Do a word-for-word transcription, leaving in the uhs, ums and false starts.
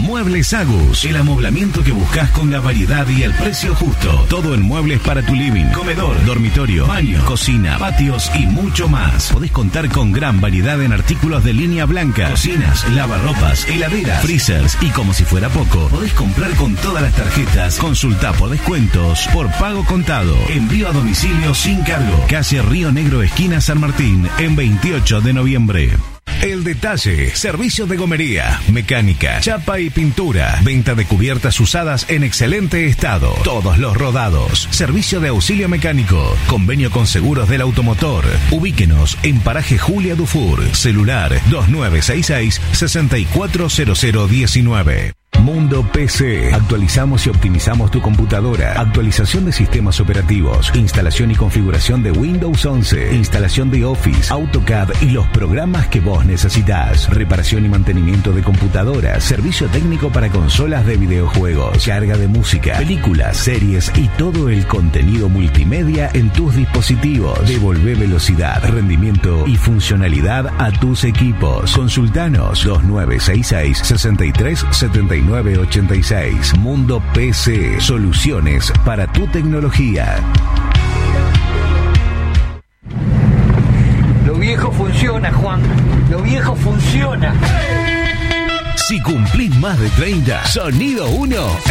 Muebles Agus, el amoblamiento que buscas con la variedad y el precio justo. Todo en muebles para tu living, comedor, dormitorio, baño, cocina, patios y mucho más. Podés contar con gran variedad en artículos de línea blanca, cocinas, lavarropas, heladeras, freezers y como si fuera poco, podés comprar con todas las tarjetas. Consulta por descuentos, por pago contado, envío a domicilio sin cargo. Calle Río Negro, esquina San Martín, en veintiocho de noviembre. El Detalle, servicios de gomería, mecánica, chapa y pintura, venta de cubiertas usadas en excelente estado, todos los rodados, servicio de auxilio mecánico, convenio con seguros del automotor. Ubíquenos en paraje Julia Dufour, celular dos nueve seis seis, seis cuatro cero cero uno nueve. Mundo P C. Actualizamos y optimizamos tu computadora. Actualización de sistemas operativos. Instalación y configuración de Windows once. Instalación de Office, AutoCAD y los programas que vos necesitas. Reparación y mantenimiento de computadoras. Servicio técnico para consolas de videojuegos. Carga de música, películas, series y todo el contenido multimedia en tus dispositivos. Devolvé velocidad, rendimiento y funcionalidad a tus equipos. Consultanos dos nueve seis seis, seis tres siete nueve ocho seis. Mundo P C. Soluciones para tu tecnología. Lo viejo funciona, Juan. Lo viejo funciona. Si cumplís más de treinta, Sonido uno